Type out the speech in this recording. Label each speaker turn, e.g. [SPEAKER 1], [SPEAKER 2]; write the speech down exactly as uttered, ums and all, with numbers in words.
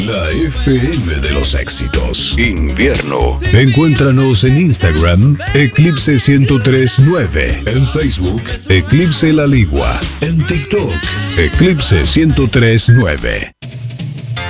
[SPEAKER 1] La F M de los éxitos.
[SPEAKER 2] Invierno.
[SPEAKER 1] Encuéntranos en Instagram, Eclipse ciento tres nueve. En Facebook, Eclipse La Ligua. En TikTok, Eclipse ciento tres nueve.